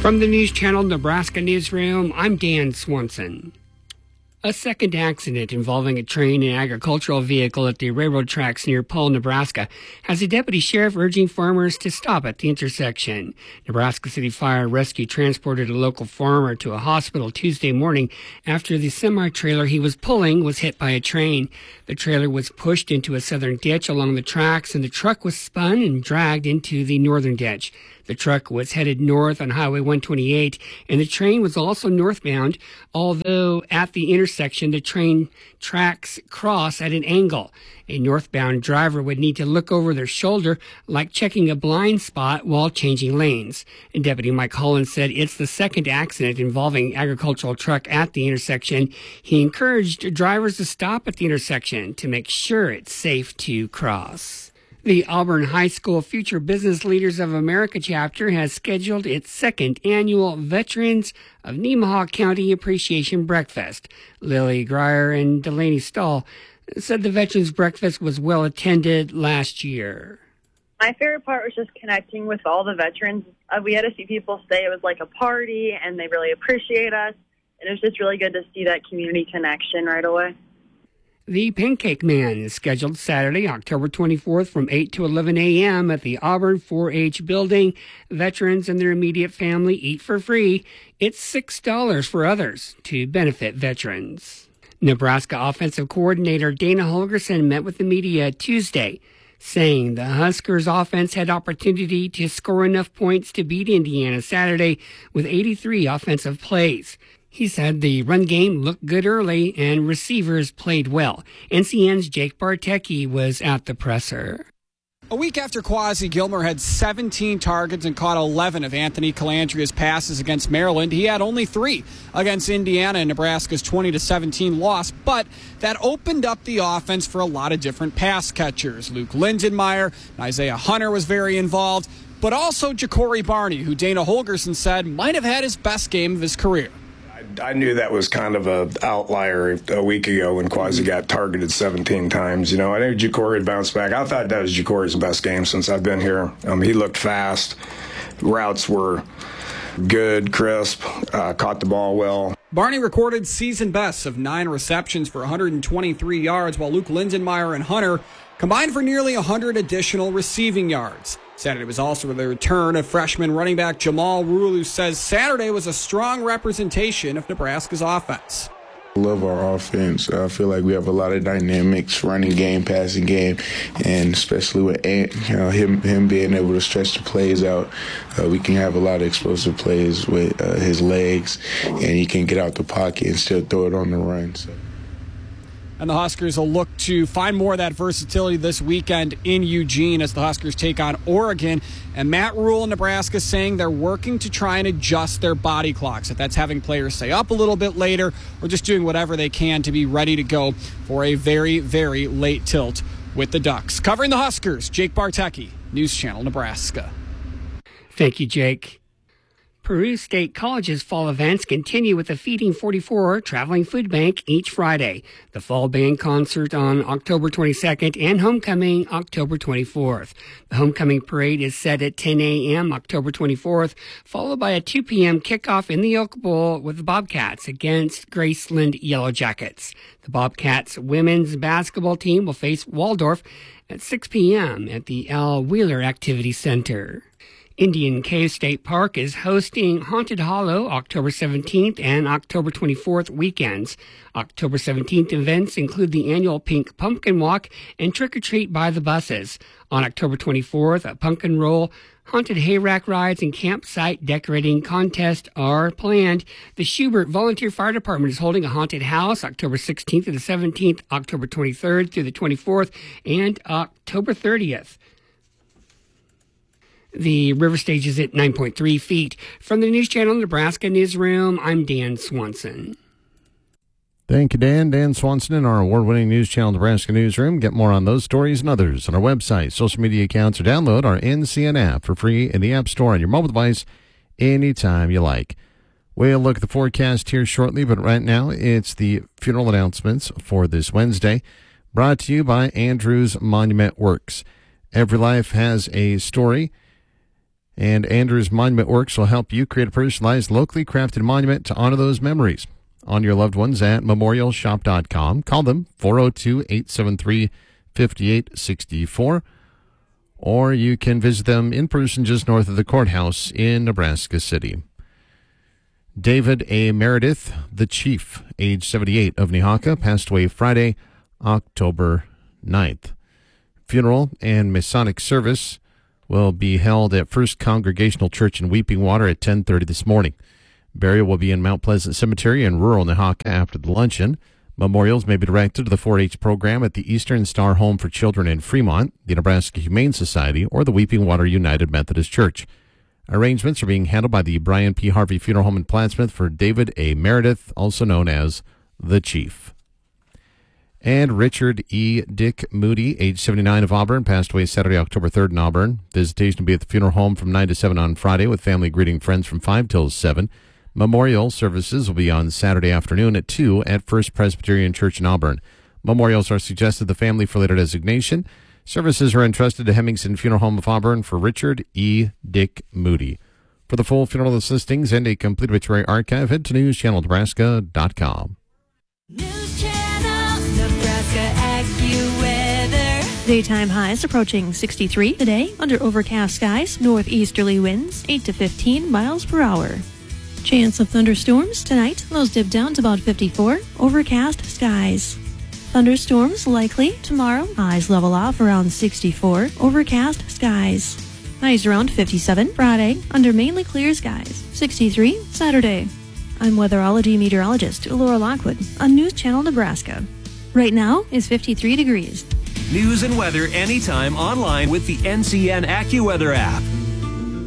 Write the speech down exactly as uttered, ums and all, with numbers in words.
From the News Channel Nebraska Newsroom, I'm Dan Swanson. A second accident involving a train and agricultural vehicle at the railroad tracks near Paul, Nebraska, has a deputy sheriff urging farmers to stop at the intersection. Nebraska City Fire Rescue transported a local farmer to a hospital Tuesday morning after the semi-trailer he was pulling was hit by a train. The trailer was pushed into a southern ditch along the tracks, and the truck was spun and dragged into the northern ditch. The truck was headed north on Highway one twenty-eight, and the train was also northbound, although at the intersection, the train tracks cross at an angle. A northbound driver would need to look over their shoulder, like checking a blind spot while changing lanes. And Deputy Mike Holland said it's the second accident involving agricultural truck at the intersection. He encouraged drivers to stop at the intersection to make sure it's safe to cross. The Auburn High School Future Business Leaders of America chapter has scheduled its second annual Veterans of Nemaha County Appreciation Breakfast. Lily Greyer and Delaney Stahl said the Veterans Breakfast was well attended last year. My favorite part was just connecting with all the veterans. Uh, we had a few people say it was like a party, and they really appreciate us. And it was just really good to see that community connection right away. The Pancake Man is scheduled Saturday, October twenty-fourth from eight to eleven a.m. at the Auburn four H building. Veterans and their immediate family eat for free. It's six dollars for others to benefit veterans. Nebraska offensive coordinator Dana Holgerson met with the media Tuesday, saying the Huskers offense had opportunity to score enough points to beat Indiana Saturday with eighty-three offensive plays. He said the run game looked good early and receivers played well. N C N's Jake Bartecki was at the presser. A week after Quasi Gilmer had seventeen targets and caught eleven of Anthony Calandria's passes against Maryland, he had only three against Indiana in Nebraska's twenty to seventeen loss. But that opened up the offense for a lot of different pass catchers. Luke Lindenmeyer and Isaiah Hunter was very involved, but also Ja'Cory Barney, who Dana Holgerson said might have had his best game of his career. I knew that was kind of an outlier a week ago when Quasi got targeted seventeen times. You know, I knew Ja'Cory had bounced back. I thought that was Ja'Cory's best game since I've been here. Um, he looked fast. Routes were good, crisp, uh, caught the ball well. Barney recorded season bests of nine receptions for one hundred twenty-three yards, while Luke Lindenmeyer and Hunter combined for nearly one hundred additional receiving yards. Saturday was also the return of freshman running back Jamal Rule, who says Saturday was a strong representation of Nebraska's offense. I love our offense. I feel like we have a lot of dynamics, running game, passing game, and especially with Ant, you know, him him being able to stretch the plays out, uh, we can have a lot of explosive plays with uh, his legs, and he can get out the pocket and still throw it on the run. So. And the Huskers will look to find more of that versatility this weekend in Eugene as the Huskers take on Oregon. And Matt Rule in Nebraska saying they're working to try and adjust their body clocks. If that's having players stay up a little bit later or just doing whatever they can to be ready to go for a very, very late tilt with the Ducks. Covering the Huskers, Jake Bartecki, News Channel Nebraska. Thank you, Jake. Peru State College's fall events continue with the Feeding forty-four Traveling Food Bank each Friday, the Fall Band Concert on October twenty-second, and Homecoming October twenty-fourth. The Homecoming Parade is set at ten a.m. October twenty-fourth, followed by a two p.m. kickoff in the Oak Bowl with the Bobcats against Graceland Yellow Jackets. The Bobcats women's basketball team will face Waldorf at six p.m. at the Al Wheeler Activity Center. Indian Cave State Park is hosting Haunted Hollow October seventeenth and October twenty-fourth weekends. October seventeenth events include the annual Pink Pumpkin Walk and Trick or Treat by the buses. On October twenty-fourth, a pumpkin roll, haunted hayrack rides, and campsite decorating contests are planned. The Schubert Volunteer Fire Department is holding a haunted house October sixteenth to the seventeenth, October twenty-third through the twenty-fourth, and October thirtieth. The river stage is at nine point three feet. From the News Channel Nebraska Newsroom, I'm Dan Swanson. Thank you, Dan. Dan Swanson in our award-winning News Channel Nebraska Newsroom. Get more on those stories and others on our website, social media accounts, or download our N C N app for free in the App Store on your mobile device anytime you like. We'll look at the forecast here shortly, but right now it's the funeral announcements for this Wednesday, brought to you by Andrews Monument Works. Every life has a story, And Andrews Monument Works will help you create a personalized, locally crafted monument to honor those memories. On your loved ones at memorial shop dot com. Call them four oh two, eight seven three, five eight six four. Or you can visit them in person just north of the courthouse in Nebraska City. David A. Meredith, the chief, age seventy-eight, of Nehawka, passed away Friday, October ninth. Funeral and Masonic service will be held at First Congregational Church in Weeping Water at ten thirty this morning. Burial will be in Mount Pleasant Cemetery in rural Nehawka after the luncheon. Memorials may be directed to the four H program at the Eastern Star Home for Children in Fremont, the Nebraska Humane Society, or the Weeping Water United Methodist Church. Arrangements are being handled by the Brian P. Harvey Funeral Home in Plattsmouth for David A. Meredith, also known as the Chief. And Richard E. Dick Moody, age seventy-nine, of Auburn, passed away Saturday, October third in Auburn. Visitation will be at the funeral home from nine to seven on Friday, with family greeting friends from five till seven. Memorial services will be on Saturday afternoon at two at First Presbyterian Church in Auburn. Memorials are suggested the family for later designation. Services are entrusted to Hemmingson Funeral Home of Auburn for Richard E. Dick Moody. For the full funeral listings and a complete obituary archive, head to news channel nebraska dot com. News Channel Nebraska AccuWeather. Daytime highs approaching sixty-three today under overcast skies, northeasterly winds eight to fifteen miles per hour. Chance of thunderstorms tonight, lows dip down to about fifty-four, overcast skies. Thunderstorms likely tomorrow, highs level off around sixty-four, overcast skies. Highs around fifty-seven Friday, under mainly clear skies, sixty-three Saturday. I'm weatherology meteorologist Laura Lockwood on News Channel Nebraska. Right now is fifty-three degrees. News and weather anytime online with the N C N AccuWeather app.